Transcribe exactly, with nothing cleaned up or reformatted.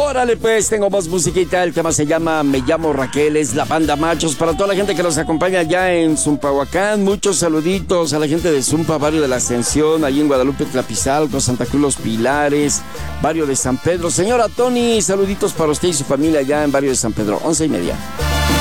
Órale pues, tengo más musiquita, el tema se llama Me llamo Raquel, es la banda Machos. Para toda la gente que nos acompaña allá en Zumpahuacán, muchos saluditos a la gente de Zumpa, barrio de la Ascensión, allí en Guadalupe, Tlapizalco, Santa Cruz Los Pilares, barrio de San Pedro. Señora Tony, saluditos para usted y su familia allá en barrio de San Pedro, once y media.